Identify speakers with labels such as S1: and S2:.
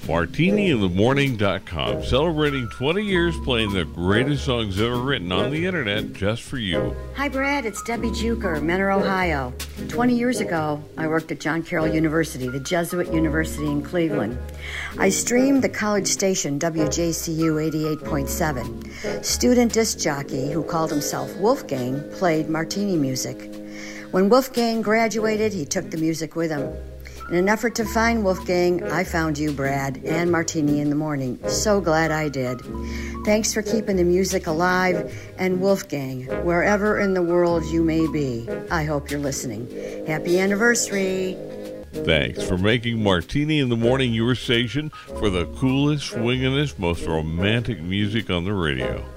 S1: MartiniInTheMorning.com, celebrating 20 years playing the greatest songs ever written on the internet just for you.
S2: Hi, Brad. It's Debbie Juker, Mentor, Ohio. 20 years ago, I worked at John Carroll University, the Jesuit University in Cleveland. I streamed the college station WJCU 88.7. Student disc jockey who called himself Wolfgang played Martini music. When Wolfgang graduated, he took the music with him. In an effort to find Wolfgang, I found you, Brad, and Martini in the Morning. So glad I did. Thanks for keeping the music alive, and Wolfgang, wherever in the world you may be, I hope you're listening. Happy anniversary.
S1: Thanks for making Martini in the Morning your station for the coolest, swingingest, most romantic music on the radio.